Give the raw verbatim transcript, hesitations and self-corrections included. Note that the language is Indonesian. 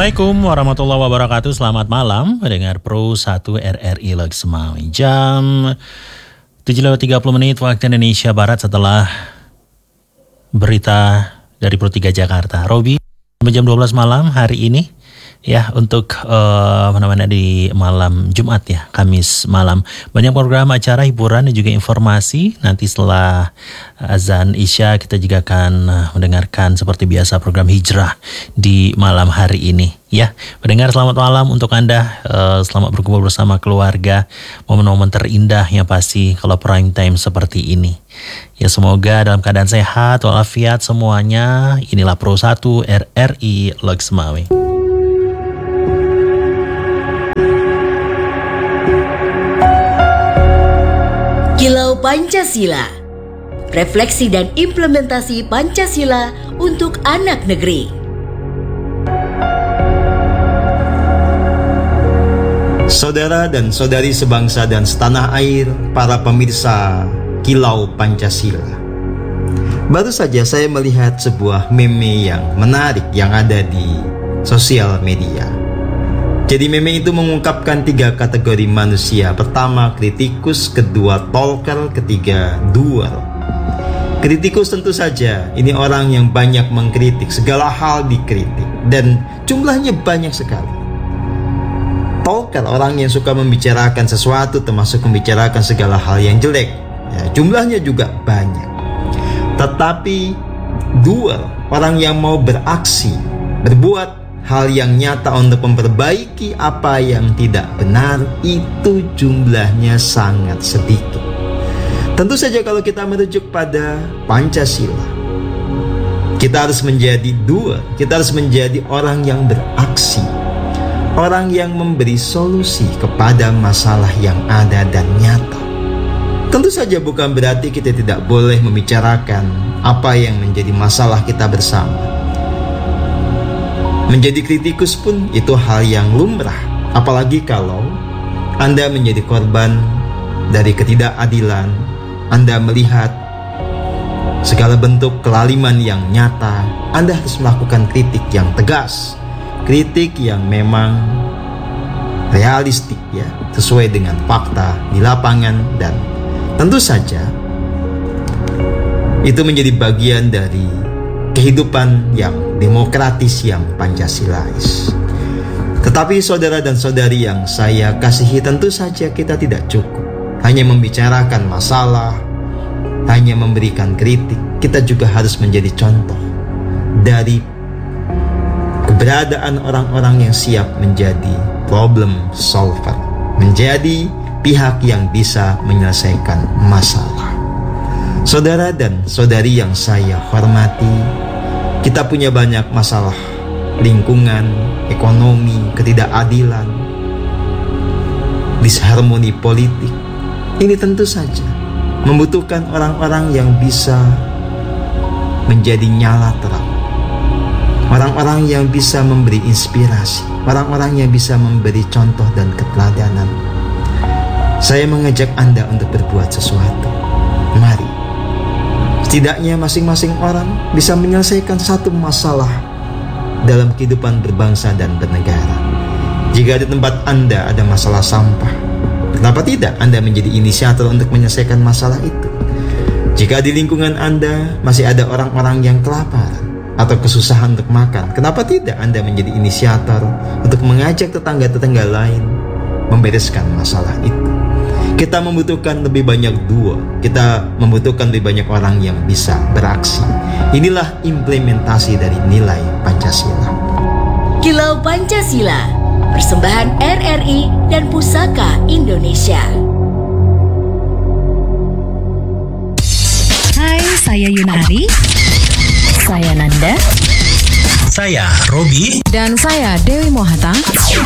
Assalamualaikum warahmatullahi wabarakatuh. Selamat malam pendengar Pro satu R R I Logs Maui. Jam tujuh lewat tiga puluh menit waktu Indonesia Barat setelah berita dari Pro tiga Jakarta. Robi, jam dua belas malam hari ini ya untuk uh, mana-mana di malam Jumat ya, Kamis malam. Banyak program acara hiburan dan juga informasi. Nanti setelah azan Isya kita juga akan uh, mendengarkan seperti biasa program hijrah di malam hari ini ya. Pendengar, selamat malam untuk Anda, uh, selamat berkumpul bersama keluarga. Momen-momen terindah yang pasti kalau prime time seperti ini. Ya, semoga dalam keadaan sehat walafiat semuanya. Inilah Pro satu R R I Logs Maui. Kilau Pancasila, refleksi dan implementasi Pancasila untuk anak negeri. Saudara dan saudari sebangsa dan setanah air, para pemirsa Kilau Pancasila. Baru saja saya melihat sebuah meme yang menarik yang ada di sosial media. Jadi meme itu mengungkapkan tiga kategori manusia. Pertama kritikus, kedua talker, ketiga doer. Kritikus tentu saja, ini orang yang banyak mengkritik, segala hal dikritik, dan jumlahnya banyak sekali. Talker, orang yang suka membicarakan sesuatu, termasuk membicarakan segala hal yang jelek, ya, jumlahnya juga banyak. Tetapi doer, orang yang mau beraksi, berbuat hal yang nyata untuk memperbaiki apa yang tidak benar, itu jumlahnya sangat sedikit. Tentu saja kalau kita merujuk pada Pancasila, kita harus menjadi doer, kita harus menjadi orang yang beraksi, orang yang memberi solusi kepada masalah yang ada dan nyata. Tentu saja bukan berarti kita tidak boleh membicarakan apa yang menjadi masalah kita bersama. Menjadi kritikus pun itu hal yang lumrah, apalagi kalau Anda menjadi korban dari ketidakadilan, Anda melihat segala bentuk kelaliman yang nyata, Anda harus melakukan kritik yang tegas, kritik yang memang realistik ya, sesuai dengan fakta di lapangan, dan tentu saja itu menjadi bagian dari kehidupan yang demokratis, yang Pancasilais. Tetapi saudara dan saudari yang saya kasihi, tentu saja kita tidak cukup hanya membicarakan masalah, hanya memberikan kritik. Kita juga harus menjadi contoh dari keberadaan orang-orang yang siap menjadi problem solver, menjadi pihak yang bisa menyelesaikan masalah. Saudara dan saudari yang saya hormati, kita punya banyak masalah lingkungan, ekonomi, ketidakadilan, disharmoni politik. Ini tentu saja membutuhkan orang-orang yang bisa menjadi nyala terang, orang-orang yang bisa memberi inspirasi, orang-orang yang bisa memberi contoh dan keteladanan. Saya mengajak Anda untuk berbuat sesuatu. Mari, setidaknya masing-masing orang bisa menyelesaikan satu masalah dalam kehidupan berbangsa dan bernegara. Jika di tempat Anda ada masalah sampah, kenapa tidak Anda menjadi inisiator untuk menyelesaikan masalah itu? Jika di lingkungan Anda masih ada orang-orang yang kelaparan atau kesusahan untuk makan, kenapa tidak Anda menjadi inisiator untuk mengajak tetangga-tetangga lain membereskan masalah itu? Kita membutuhkan lebih banyak dua. Kita membutuhkan lebih banyak orang yang bisa beraksi. Inilah implementasi dari nilai Pancasila. Kilau Pancasila, persembahan R R I dan Pusaka Indonesia. Hai, saya Yunari. Saya Nanda. Saya Robi. Dan saya Dewi Mohata.